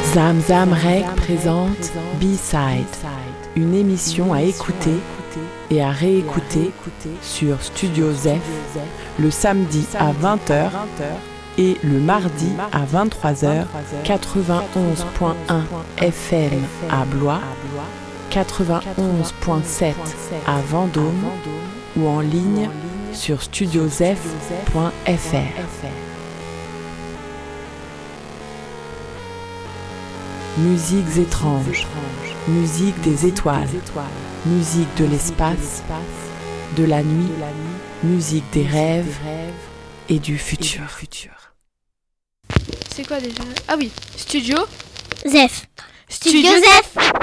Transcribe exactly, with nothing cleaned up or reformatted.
Zam Zam Rec présente B-Side, une émission à écouter et à réécouter sur Studio Zef le samedi à vingt heures et le mardi à vingt-trois heures, quatre-vingt-onze point un F M à Blois, quatre-vingt-onze point sept à Vendôme ou en ligne sur studio zef point f r. Musiques étranges, musique des étoiles, musique de l'espace, de la nuit, musique des rêves et du futur. C'est quoi déjà ? Ah oui, Studio Zef. Studio Zef.